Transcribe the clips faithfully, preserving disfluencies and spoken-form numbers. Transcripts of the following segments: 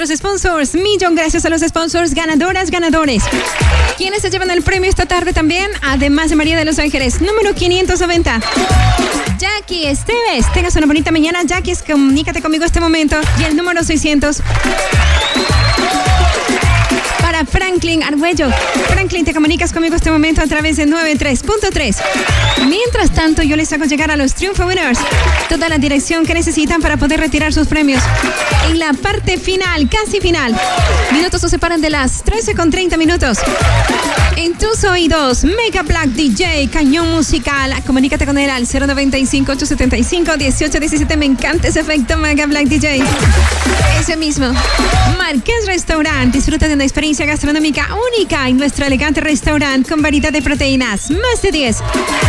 los sponsors. Millón gracias a los sponsors, ganadoras, ganadores. ¿Quiénes se llevan el premio esta tarde también? Además de María de los Ángeles, número quinientos noventa. Jackie Esteves, tengas una bonita mañana. Jackie, comunícate conmigo este momento. Y el número seiscientos. Para Franklin Arguello. Franklin, te comunicas conmigo este momento a través de noventa y tres punto tres. Mientras tanto, yo les hago llegar a los Triunfo Winners toda la dirección que necesitan para poder retirar sus premios. En la parte final, casi final. Minutos nos separan de las trece con treinta minutos. En tus oídos, Mega Black D J, cañón musical. Comunícate con él al cero noventa y cinco, ochocientos setenta y cinco, dieciocho diecisiete. Me encanta ese efecto, Mega Black D J. Ese mismo. Marqués Restaurant. Disfruta de una experiencia gastronómica única en nuestro elegante restaurante con variedad de proteínas. Más de diez.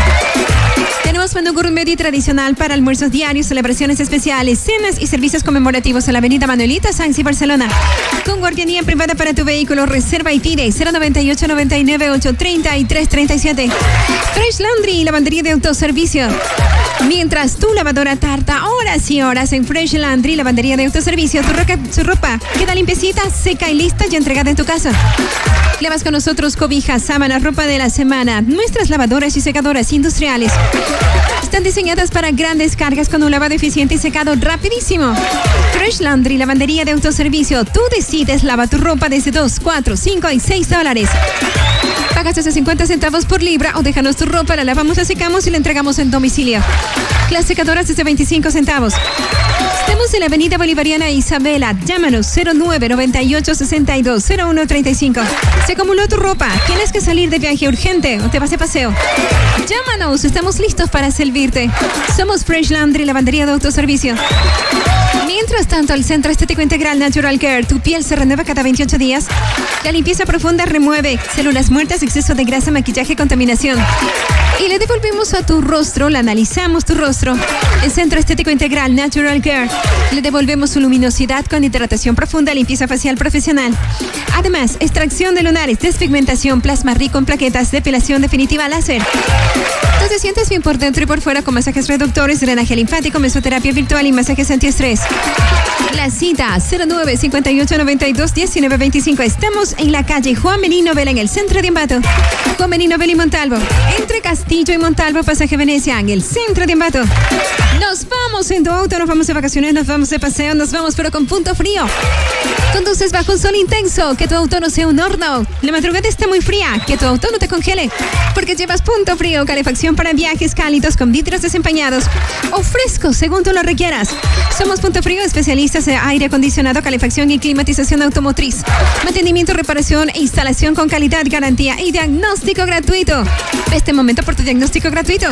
Tenemos menú gourmet y tradicional para almuerzos diarios, celebraciones especiales, cenas y servicios conmemorativos en la avenida Manuelita Sanz y Barcelona. Con guardianía privada para tu vehículo, reserva y pide cero noventa y ocho, noventa y nueve, ocho treinta y tres treinta y siete. Fresh Laundry, lavandería de autoservicio. Mientras tu lavadora tarda horas y horas en Fresh Laundry, lavandería de autoservicio, tu, roca, su ropa queda limpiecita, seca y lista y entregada en tu casa. Lavas con nosotros cobijas, sábanas, ropa de la semana. Nuestras lavadoras y secadoras industriales están diseñadas para grandes cargas con un lavado eficiente y secado rapidísimo. Fresh Laundry, lavandería de autoservicio. Tú decides, lava tu ropa desde dos, cuatro, cinco y seis dólares. Pagas desde cincuenta centavos por libra o déjanos tu ropa, la lavamos, la secamos y la entregamos en domicilio. Las secadoras desde veinticinco centavos. Estamos en la avenida Bolivariana Isabela. Llámanos cero nueve, noventa y ocho, sesenta y dos, cero uno treinta y cinco. Se acumuló tu ropa, tienes que salir de viaje urgente o te vas de paseo. Llámanos, estamos listos para servirte. Somos Fresh Laundry, lavandería de autoservicio. Mientras tanto, el Centro Estético Integral Natural Care, tu piel se renueva cada veintiocho días. La limpieza profunda remueve células muertas, exceso de grasa, maquillaje, contaminación. Y le devolvemos a tu rostro, la analizamos tu rostro. El Centro Estético Integral Natural Care. Le devolvemos su luminosidad con hidratación profunda, limpieza facial profesional. Además, extracción de lunares, despigmentación, plasma rico en plaquetas, depilación definitiva láser. Tú te sientes bien por dentro y por fuera con masajes reductores, drenaje linfático, mesoterapia virtual y masajes antiestrés. La cita cero nueve, cincuenta y ocho, noventa y dos, diecinueve veinticinco. Estamos en la calle Juan Benino Vela, en el centro de Ambato. Juan Benino Vela y Montalvo. Entre Castillo y Montalvo, pasaje Venecia, en el centro de Ambato. Nos vamos en tu auto, nos vamos de vacaciones, nos vamos de paseo, nos vamos pero con punto frío. Conduces bajo un sol intenso, que tu auto no sea un horno. La madrugada está muy fría, que tu auto no te congele. Porque llevas punto frío, calefacción para viajes cálidos con vidrios desempañados o frescos, según tú lo requieras. Somos Punto Frío, especialistas en aire acondicionado, calefacción y climatización automotriz. Mantenimiento, reparación e instalación con calidad, garantía y diagnóstico gratuito. Este momento por tu diagnóstico gratuito.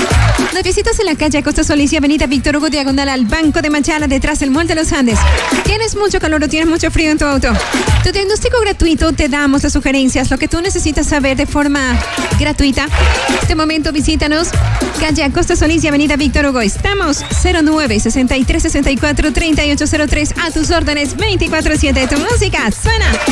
Nos visitas en la calle Costa Solís y avenida Víctor Hugo, diagonal al Banco de Machala, detrás del Mall de los Andes. ¿Tienes mucho calor o tienes mucho frío en tu auto? Tu diagnóstico gratuito, te damos las sugerencias, lo que tú necesitas saber de forma gratuita. De momento visítanos, calle Costa Solís y avenida Víctor Hugo. Estamos cero nueve, sesenta y tres, sesenta y cuatro, treinta y ocho cero tres, a tus órdenes veinticuatro siete. Tu música suena.